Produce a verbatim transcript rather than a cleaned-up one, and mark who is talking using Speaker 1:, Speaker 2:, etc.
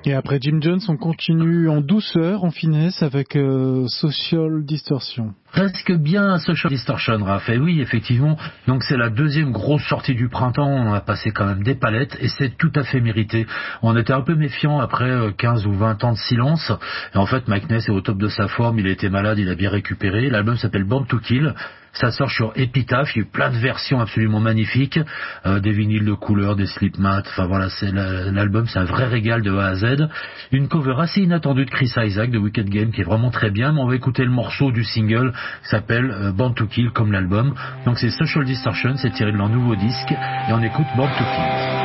Speaker 1: Et après Jim Jones, on continue en douceur, en finesse, avec euh, Social Distortion.
Speaker 2: Presque bien Social Distortion, Raph. Et oui, effectivement, donc c'est la deuxième grosse sortie du printemps. On a passé quand même des palettes et c'est tout à fait mérité. On était un peu méfiant après quinze ou vingt ans de silence. Et en fait, Mike Ness est au top de sa forme. Il était malade, il a bien récupéré. L'album s'appelle Born to Kill. Ça sort sur Epitaph, il y a eu plein de versions absolument magnifiques, euh, des vinyles de couleur, des slip mats, enfin voilà, c'est l'album, c'est un vrai régal de A à Z. Une cover assez inattendue de Chris Isaak de Wicked Game qui est vraiment très bien, mais on va écouter le morceau du single qui s'appelle euh, Born to Kill comme l'album. Donc c'est Social Distortion, c'est tiré de leur nouveau disque et on écoute Born to Kill.